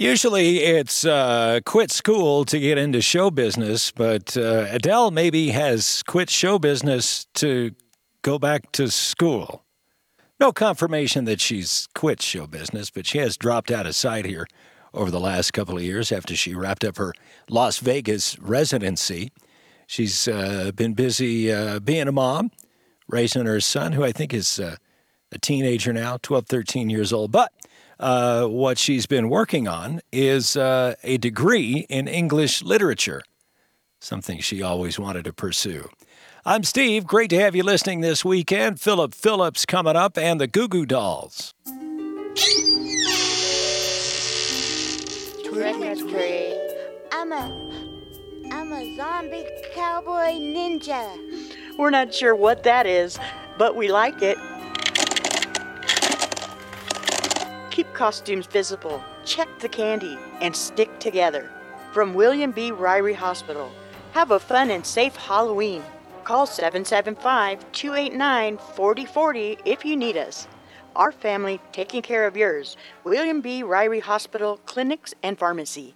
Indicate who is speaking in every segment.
Speaker 1: Usually it's quit school to get into show business, but Adele maybe has quit show business to go back to school. No confirmation that she's quit show business, but she has dropped out of sight here over the last couple of years after she wrapped up her Las Vegas residency. She's been busy being a mom, raising her son, who I think is a teenager now, 12, 13 years old. But what she's been working on is a degree in English literature, something she always wanted to pursue. I'm Steve. Great to have you listening this weekend. Philip Phillips coming up and the Goo Goo Dolls.
Speaker 2: Trick or treat. I'm a zombie cowboy ninja.
Speaker 3: We're not sure what that is, but we like it. Keep costumes visible, check the candy, and stick together. From William B. Ryrie Hospital. Have a fun and safe Halloween. Call 775-289-4040 if you need us. Our family taking care of yours. William B. Ryrie Hospital, Clinics, and Pharmacy.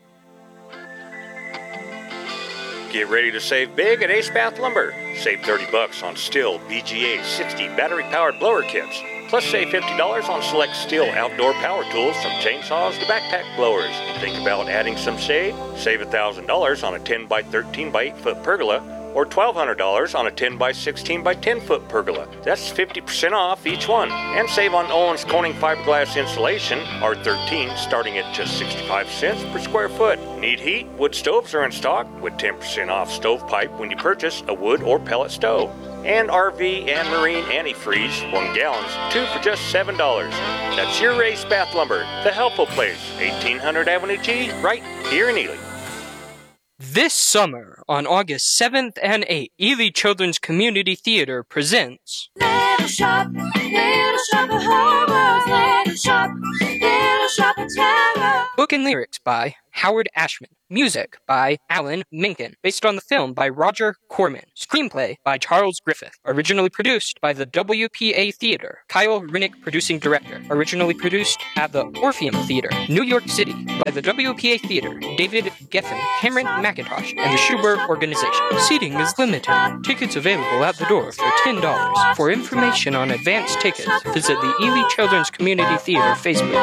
Speaker 4: Get ready to save big at Ace Bath Lumber. Save $30 on Stihl BGA 60 battery-powered blower kits. Plus save $50 on select Stihl outdoor power tools from chainsaws to backpack blowers. Think about adding some shade? Save $1,000 on a 10 by 13 by 8 foot pergola or $1,200 on a 10 by 16 by 10 foot pergola. That's 50% off each one. And save on Owens Corning fiberglass insulation, R13, starting at just 65 cents per square foot. Need heat? Wood stoves are in stock with 10% off stovepipe when you purchase a wood or pellet stove. And RV and marine antifreeze, 1 gallons, 2 for just $7. That's your Ace Bath Lumber, the helpful place, 1800 Avenue G, right here in Ely.
Speaker 5: This summer, on August 7th and 8th, Ely Children's Community Theater presents
Speaker 6: Little shop of horrors, little shop of terror.
Speaker 5: Book and lyrics by Howard Ashman. Music by Alan Menken, based on the film by Roger Corman. Screenplay by Charles Griffith. Originally produced by the WPA Theater. Kyle Rinnick, producing director. Originally produced at the Orpheum Theater, New York City, by the WPA Theater, David Geffen, Cameron McIntosh, and the Schubert Organization. Seating is limited. Tickets available at the door for $10. For information on advanced tickets, visit the Ely Children's Community Theater Facebook.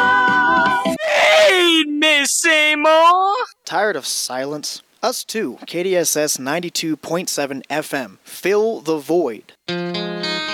Speaker 5: Hey, Miss Seymour!
Speaker 7: Tired of silence? Us too. KDSS 92.7 FM. Fill the void.